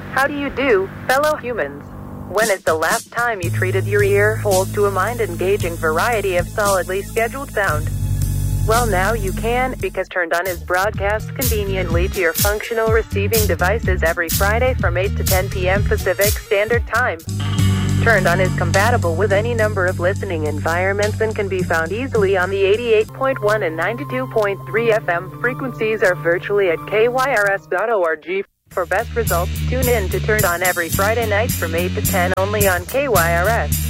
How do you do, fellow humans? When is the last time you treated your ear holes to a mind-engaging variety of solidly scheduled sound? Well, now you can, because Turned On is broadcast conveniently to your functional receiving devices every Friday from 8 to 10 p.m. Pacific Standard Time. Turned On is compatible with any number of listening environments and can be found easily on the 88.1 and 92.3 FM frequencies or virtually at kyrs.org. For best results, tune in to Turned On every Friday night from 8 to 10 only on KYRS.